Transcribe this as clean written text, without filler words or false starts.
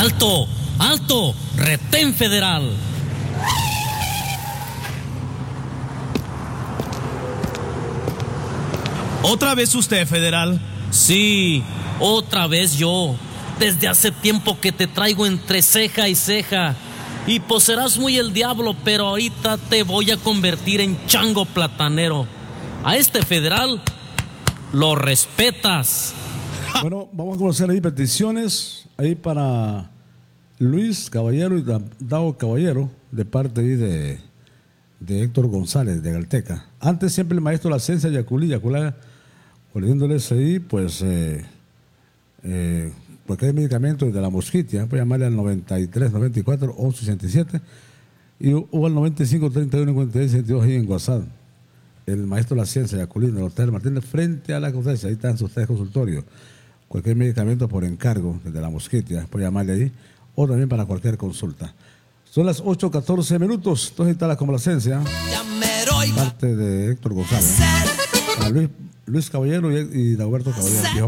¡Alto! ¡Alto! ¡Retén federal! ¿Otra vez usted, federal? Sí, otra vez yo. Desde hace tiempo que te traigo entre ceja y ceja. Y pues serás muy el diablo, pero ahorita te voy a convertir en chango platanero. A este federal lo respetas. Bueno, vamos a conocer ahí peticiones ahí para Luis Caballero y Dao Caballero, de parte ahí de Héctor González, de Galteca. Antes siempre el maestro La Ciencia, Yaculá, poniéndoles ahí, pues, cualquier medicamento de la mosquitia, puede llamarle al 93 94 11 67 o al 95 31 56 62 ahí en WhatsApp. El maestro La Ciencia, Yaculín, el Hotel Martínez, frente a la conciencia, ahí están sus tres consultorios. Cualquier medicamento por encargo desde la mosquitia, puede llamarle ahí, o también para cualquier consulta. Son las 8:14 minutos, entonces está la complacencia, parte de Héctor González, para Luis Caballero y Dagoberto Caballero.